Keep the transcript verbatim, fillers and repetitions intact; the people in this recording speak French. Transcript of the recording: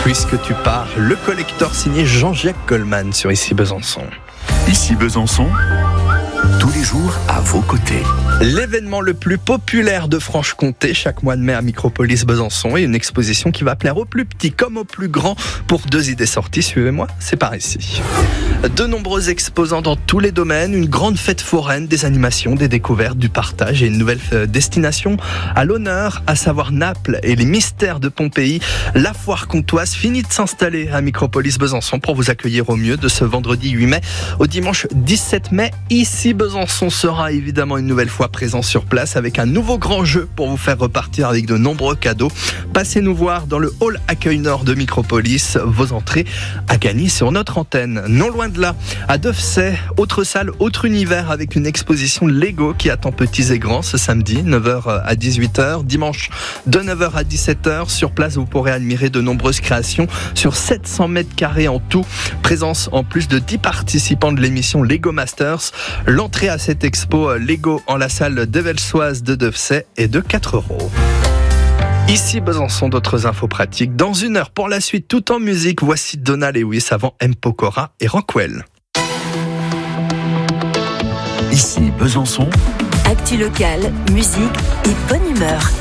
Puisque tu pars, le collector signé Jean-Jacques Goldman sur Ici Besançon. Ici Besançon, tous les jours à vos côtés. L'événement le plus populaire de Franche-Comté, chaque mois de mai à Micropolis Besançon, et une exposition qui va plaire aux plus petits comme aux plus grands pour deux idées sorties. Suivez-moi, c'est par ici. De nombreux exposants dans tous les domaines, une grande fête foraine, des animations, des découvertes, du partage et une nouvelle destination à l'honneur, à savoir Naples et les mystères de Pompéi. La foire comtoise finit de s'installer à Micropolis Besançon pour vous accueillir au mieux de ce vendredi huit mai au dimanche dix-sept mai. Ici Besançon sera évidemment une nouvelle fois présent sur place avec un nouveau grand jeu pour vous faire repartir avec de nombreux cadeaux. Passez nous voir dans le hall accueil nord de Micropolis. Vos entrées à gagner sur notre antenne. Non loin de là, à Devsey, autre salle, autre univers avec une exposition Lego qui attend petits et grands ce samedi, neuf heures à dix-huit heures, dimanche de neuf heures à dix-sept heures. Sur place, vous pourrez admirer de nombreuses créations sur sept cents mètres carrés en tout. Présence en plus de dix participants de l'émission Lego Masters. L'entrée à cette expo Lego en la salle Develsoise de Devsey est de quatre euros. Ici Besançon, d'autres infos pratiques. Dans une heure, pour la suite, tout en musique, voici Donna Lewis avant M. Pokora et Rockwell. Ici Besançon. Actu locale, musique et bonne humeur.